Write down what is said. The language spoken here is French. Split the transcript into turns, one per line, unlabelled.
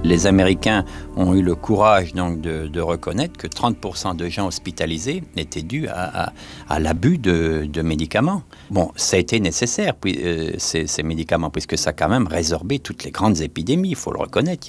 Les Américains ont eu le courage donc de reconnaître que 30% de gens hospitalisés étaient dus à l'abus de médicaments. Bon, ça a été nécessaire, ces médicaments, puisque ça a quand même résorbé toutes les grandes épidémies, il faut le reconnaître.